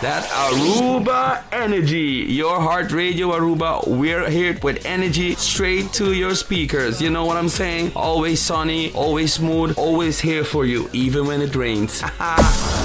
That Aruba energy, your heart radio Aruba. We're here with energy straight to your speakers. You know what I'm saying? Always sunny, always smooth, always here for you, even when it rains.